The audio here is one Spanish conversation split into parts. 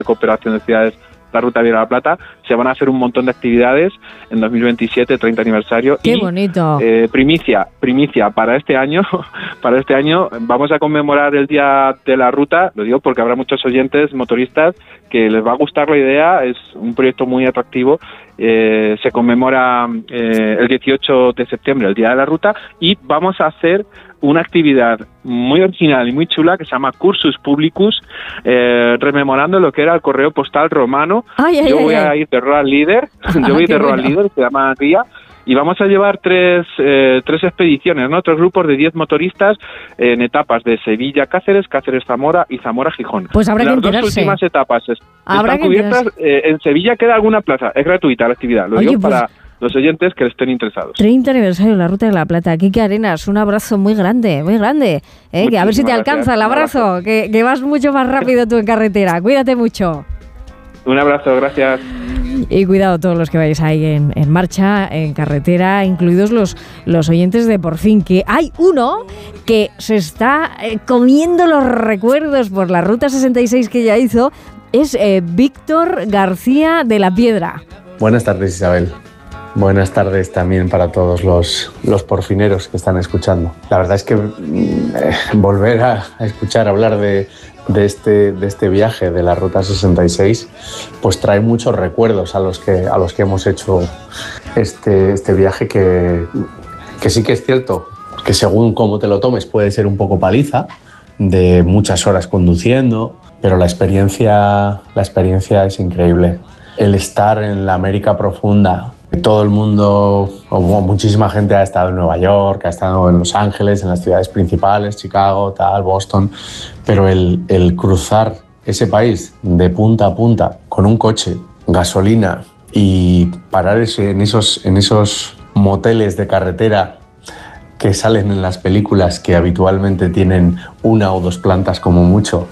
Cooperación de Ciudades, la Ruta Viera la Plata. Se van a hacer un montón de actividades en 2027, 30 aniversario. ¡Qué bonito! Primicia para este año. Para este año vamos a conmemorar el Día de la Ruta. Lo digo porque habrá muchos oyentes motoristas que les va a gustar la idea. Es un proyecto muy atractivo. Se conmemora el 18 de septiembre, el Día de la Ruta, y vamos a hacer una actividad muy original y muy chula que se llama Cursus Publicus, rememorando lo que era el correo postal romano. Yo voy a ir de Road Leader, se llama Guía, y vamos a llevar tres expediciones, ¿no? 3 grupos de 10 motoristas en etapas de Sevilla-Cáceres, Cáceres-Zamora y Zamora-Gijón. Pues habrá que enterarse. Las 2 últimas etapas están cubiertas. En Sevilla queda alguna plaza, es gratuita la actividad, lo digo para los oyentes que estén interesados. 30 aniversario de la Ruta de la Plata. Quique Arenas, un abrazo muy grande, que a ver si te alcanza el abrazo, que vas mucho más rápido tú en carretera. Cuídate mucho. Un abrazo, gracias. Y cuidado todos los que vayáis ahí en marcha, en carretera, incluidos los oyentes de Por Fin, que hay uno que se está comiendo los recuerdos por la Ruta 66 que ya hizo, es Víctor García de la Piedra. Buenas tardes, Isabel. Buenas tardes también para todos los porfineros que están escuchando. La verdad es que volver a escuchar hablar de este viaje de la Ruta 66 pues trae muchos recuerdos a los que hemos hecho este viaje que sí que es cierto que según cómo te lo tomes puede ser un poco paliza, de muchas horas conduciendo, pero la experiencia es increíble. El estar en la América profunda. Todo el mundo, o muchísima gente ha estado en Nueva York, ha estado en Los Ángeles, en las ciudades principales, Chicago, Boston, pero el cruzar ese país de punta a punta con un coche, gasolina y parar en esos moteles de carretera que salen en las películas, que habitualmente tienen 1 o 2 plantas como mucho,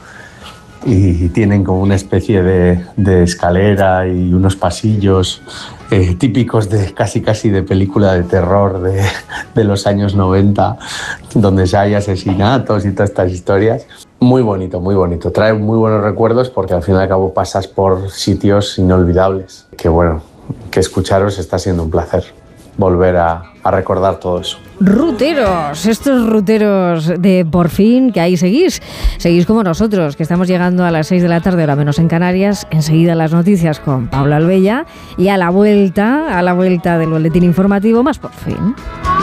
y tienen como una especie de escalera y unos pasillos típicos de casi de película de terror de los años 90, donde hay asesinatos y todas estas historias. Muy bonito, muy bonito. Trae muy buenos recuerdos porque al fin y al cabo pasas por sitios inolvidables. Que escucharos está siendo un placer volver a recordar todo eso. Ruteros, estos ruteros de Por Fin, que ahí seguís como nosotros, que estamos llegando a las 6 de la tarde, hora menos en Canarias. Enseguida las noticias con Pablo Albella y a la vuelta del boletín informativo más Por Fin.